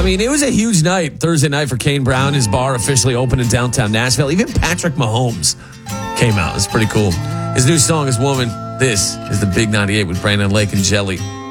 I mean, it was a huge night Thursday night for Kane Brown. His bar officially opened in downtown Nashville. Even Patrick Mahomes came out. It's pretty cool. His new song is Woman. This is the Big 98 with Brandon Lake and Jelly.